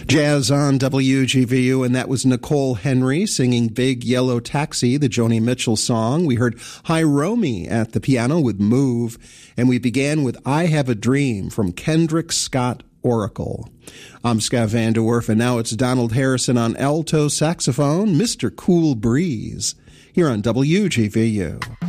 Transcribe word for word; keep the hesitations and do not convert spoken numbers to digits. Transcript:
Jazz on W G V U, and that was Nicole Henry singing Big Yellow Taxi, the Joni Mitchell song. We heard Hi Romy at the piano with Move, and we began with I Have a Dream from Kendrick Scott Oracle. I'm Scott Van de Werf, and now it's Donald Harrison on alto saxophone, Mister Cool Breeze, here on W G V U.